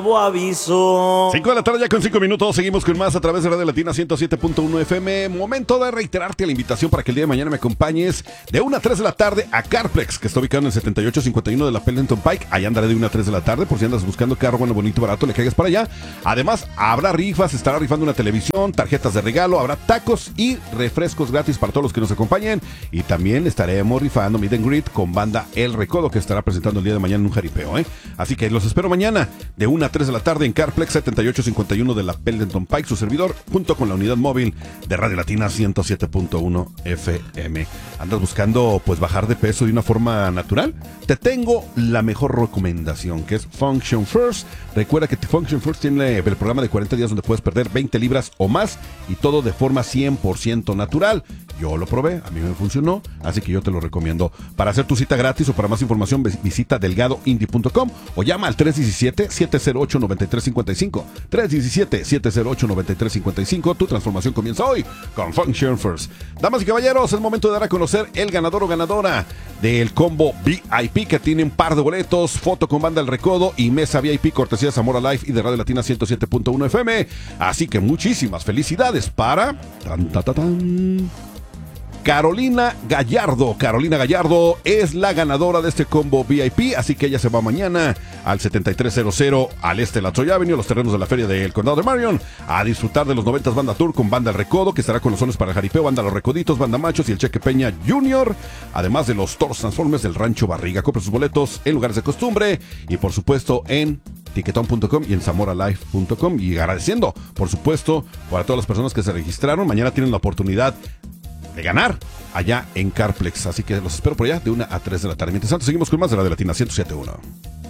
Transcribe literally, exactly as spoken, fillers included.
Aviso. cinco de la tarde ya con cinco minutos, seguimos con más a través de Radio Latina ciento siete punto uno F M. Momento de reiterarte la invitación para que el día de mañana me acompañes de una a tres de la tarde a Carplex, que está ubicado en el setenta y ocho cincuenta y uno de la Pendleton Pike. Allá andaré de una a tres de la tarde, por si andas buscando carro bueno, bonito, barato, le caigas para allá. Además, habrá rifas, estará rifando una televisión, tarjetas de regalo, habrá tacos y refrescos gratis para todos los que nos acompañen. Y también estaremos rifando Meet and Greet con banda El Recodo, que estará presentando el día de mañana en un jaripeo, ¿eh? Así que los espero mañana de una a tres de la tarde en Carplex setenta y ocho cincuenta y uno de la Pendleton Pike, su servidor, junto con la unidad móvil de Radio Latina ciento siete punto uno F M. ¿Andas buscando pues bajar de peso de una forma natural? Te tengo la mejor recomendación, que es Function First. Recuerda que Function First tiene el programa de cuarenta días donde puedes perder veinte libras o más, y todo de forma cien por ciento natural. Yo lo probé, a mí me funcionó, así que yo te lo recomiendo. Para hacer tu cita gratis o para más información visita delgado indie punto com o llama al tres uno siete, siete cero ocho, nueve tres cinco cinco. tres uno siete, siete cero ocho, nueve tres cinco cinco. Tu transformación comienza hoy con Function First. Damas y caballeros, es momento de dar a conocer el ganador o ganadora del combo V I P, que tiene un par de boletos, foto con banda El Recodo y mesa V I P cortesía de Zamora Live y de Radio Latina ciento siete punto uno F M. Así que muchísimas felicidades para... Tan, tan, tan, tan. Carolina Gallardo. Carolina Gallardo es la ganadora de este combo V I P, así que ella se va mañana al setenta y tres cero cero al este de la Troy Avenue, los terrenos de la feria del Condado de Marion, a disfrutar de los noventas Banda Tour con banda El Recodo, que estará con los sones para el jaripeo, banda Los Recoditos, banda Machos y el Cheque Peña Junior, además de los Toros Transformers del Rancho Barriga. Compre sus boletos en lugares de costumbre y por supuesto en tiquetón punto com y en zamora live punto com. Y agradeciendo, por supuesto, para todas las personas que se registraron. Mañana tienen la oportunidad de ganar allá en Carplex, así que los espero por allá de una a tres de la tarde. Mientras tanto, seguimos con más de Radio Latina ciento siete punto uno.